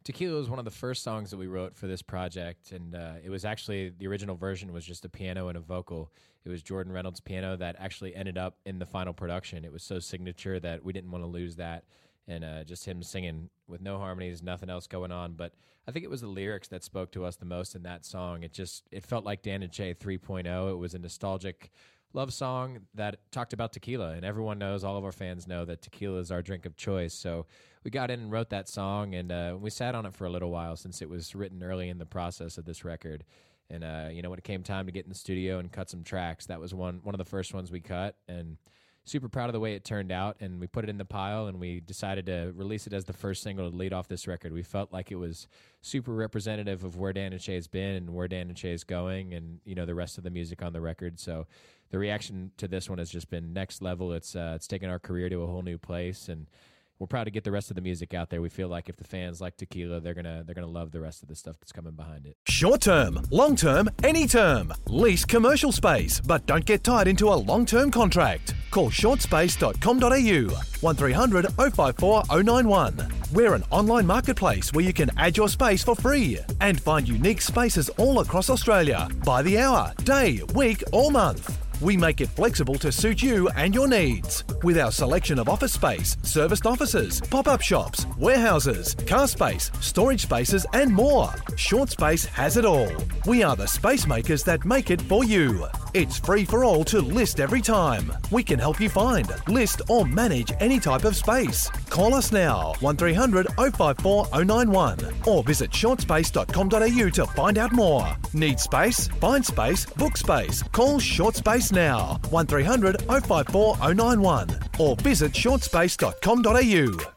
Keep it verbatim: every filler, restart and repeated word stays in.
Tequila was one of the first songs that we wrote for this project, and uh, it was actually, the original version was just a piano and a vocal. It was Jordan Reynolds' piano that actually ended up in the final production. It was so signature that we didn't want to lose that, and uh, just him singing with no harmonies, nothing else going on. But I think it was the lyrics that spoke to us the most in that song. It just, it felt like Dan and Shay three point oh. It was a nostalgic love song that talked about tequila, and everyone knows, all of our fans know that tequila is our drink of choice. So we got in and wrote that song, and uh, we sat on it for a little while since it was written early in the process of this record. And uh, you know, when it came time to get in the studio and cut some tracks, that was one one of the first ones we cut, and super proud of the way it turned out. And we put it in the pile, and we decided to release it as the first single to lead off this record. We felt like it was super representative of where Dan and Shay has been and where Dan and Shay is going, and you know, the rest of the music on the record. So the reaction to this one has just been next level. It's uh, it's taken our career to a whole new place, and we're proud to get the rest of the music out there. We feel like if the fans like tequila, they're gonna they're gonna love the rest of the stuff that's coming behind it. Short term, long term, any term. Lease commercial space, but don't get tied into a long term contract. Call short space dot com dot a u one three hundred oh five four oh nine one. We're an online marketplace where you can add your space for free and find unique spaces all across Australia by the hour, day, week, or month. We make it flexible to suit you and your needs. With our selection of office space, serviced offices, pop-up shops, warehouses, car space, storage spaces, and more, Short Space has it all. We are the space makers that make it for you. It's free for all to list every time. We can help you find, list, or manage any type of space. Call us now, one three hundred oh five four oh nine one, or visit short space dot com dot a u to find out more. Need space? Find space, book space. Call Short Space now, one three hundred oh five four oh nine one, or visit short space dot com dot a u.